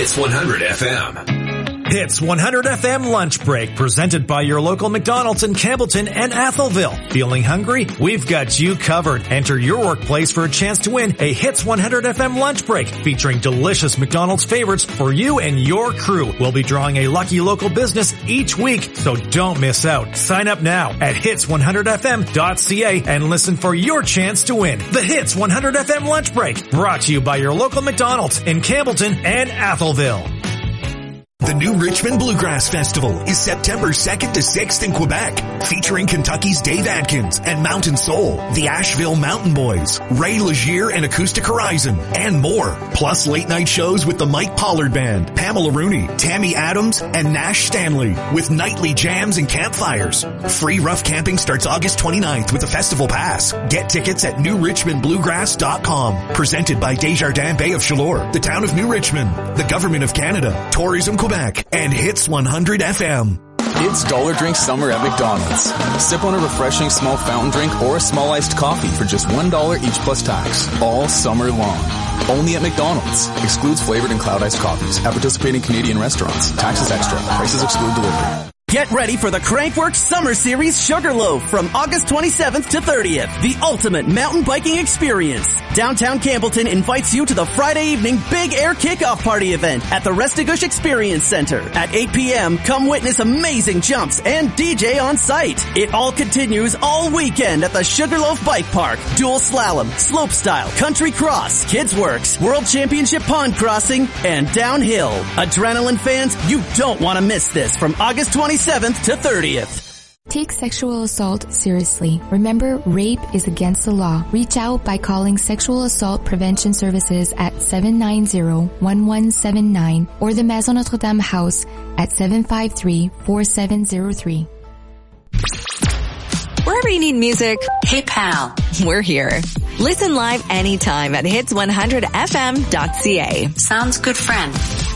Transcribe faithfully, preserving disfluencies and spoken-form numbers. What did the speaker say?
Hits one hundred F M. Hits one hundred F M Lunch Break, presented by your local McDonald's in Campbellton and Atholville. Feeling hungry? We've got you covered. Enter your workplace for a chance to win a Hits one hundred F M Lunch Break featuring delicious McDonald's favorites for you and your crew. We'll be drawing a lucky local business each week, so don't miss out. Sign up now at hits one hundred f m dot c a and listen for your chance to win the Hits one hundred F M Lunch Break, brought to you by your local McDonald's in Campbellton and Atholville. The New Richmond Bluegrass Festival is September second to sixth in Quebec, featuring Kentucky's Dave Adkins and Mountain Soul, the Asheville Mountain Boys, Ray Legier and Acoustic Horizon, and more. Plus late night shows with the Mike Pollard Band, Pamela Rooney, Tammy Adams, and Nash Stanley, with nightly jams and campfires. Free rough camping starts August twenty-ninth with a festival pass. Get tickets at new richmond bluegrass dot com. Presented by Desjardins Bay of Chaleur, the Town of New Richmond, the Government of Canada, Tourism Quebec, and Hits one hundred F M. It's Dollar Drink Summer at McDonald's. Sip on a refreshing small fountain drink or a small iced coffee for just one dollar each plus tax, all summer long. Only at McDonald's. Excludes flavored and cloud iced coffees at participating Canadian restaurants. Taxes extra. Prices exclude delivery. Get ready for the Crankworx Summer Series Sugarloaf from August twenty-seventh to thirtieth. The ultimate mountain biking experience. Downtown Campbellton invites you to the Friday evening Big Air Kickoff Party event at the Restigouche Experience Center. At eight p.m., come witness amazing jumps and D J on site. It all continues all weekend at the Sugarloaf Bike Park. Dual slalom, slopestyle, country cross, Kids Works, World Championship pond crossing, and downhill. Adrenaline fans, you don't want to miss this from August twenty-seventh to thirtieth. Take sexual assault seriously. Remember, rape is against the law. Reach out by calling Sexual Assault Prevention Services at seven nine zero, one one seven nine or the Maison Notre Dame House at seven five three, four seven zero three. Wherever you need music, hey pal, we're here. Listen live anytime at hits one hundred f m dot c a. Sounds good, friend.